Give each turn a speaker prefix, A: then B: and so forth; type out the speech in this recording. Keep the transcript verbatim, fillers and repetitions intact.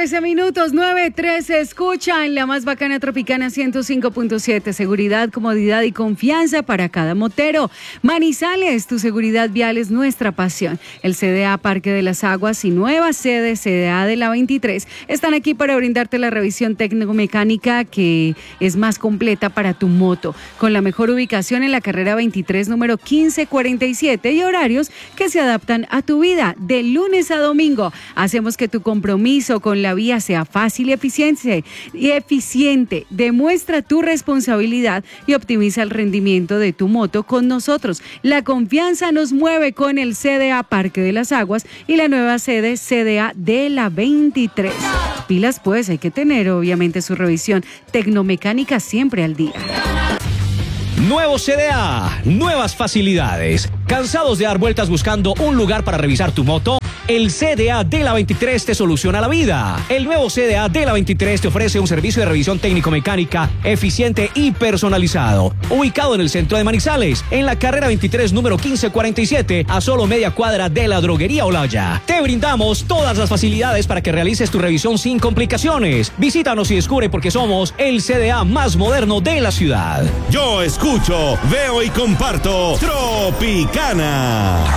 A: trece minutos, nueve trece. Escucha en la más bacana Tropicana ciento cinco punto siete. Seguridad, comodidad y confianza para cada motero. Manizales, tu seguridad vial es nuestra pasión. El C D A Parque de las Aguas y nueva sede C D A de la veintitrés están aquí para brindarte la revisión técnico-mecánica que es más completa para tu moto, con la mejor ubicación en la carrera veintitrés, número quince cuarenta y siete, y horarios que se adaptan a tu vida. De lunes a domingo, hacemos que tu compromiso con la vía sea fácil y eficiente, y eficiente. Demuestra tu responsabilidad y optimiza el rendimiento de tu moto con nosotros. La confianza nos mueve con el C D A Parque de las Aguas y la nueva sede C D A de la veintitrés. Pilas pues, hay que tener obviamente su revisión tecnomecánica siempre al día.
B: Nuevo C D A, nuevas facilidades. ¿Cansados de dar vueltas buscando un lugar para revisar tu moto? El C D A de la veintitrés te soluciona la vida. El nuevo C D A de la veintitrés te ofrece un servicio de revisión técnico-mecánica eficiente y personalizado. Ubicado en el centro de Manizales, en la carrera veintitrés, número quince cuarenta y siete, a solo media cuadra de la droguería Olaya. Te brindamos todas las facilidades para que realices tu revisión sin complicaciones. Visítanos y descubre por qué somos el C D A más moderno de la ciudad.
C: Yo escucho, veo y comparto Tropicana.